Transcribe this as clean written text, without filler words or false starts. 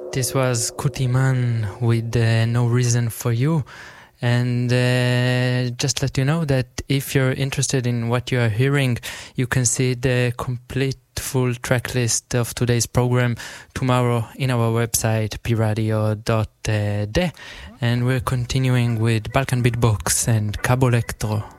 This was Kutiman with No Reason for You. And just let you know that if you're interested in what you are hearing, you can see the complete full track list of today's program tomorrow in our website piradio.de. And we're continuing with Balkan Beatbox and Cabo Electro.